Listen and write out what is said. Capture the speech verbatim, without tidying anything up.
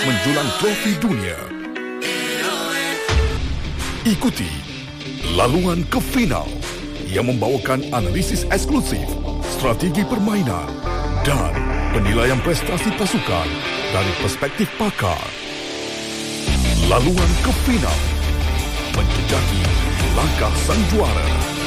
menjulang trofi dunia. Ikuti laluan ke final yang membawakan analisis eksklusif, strategi permainan dan penilaian prestasi pasukan dari perspektif pakar. Laluan ke final menjejaki langkah sang juara.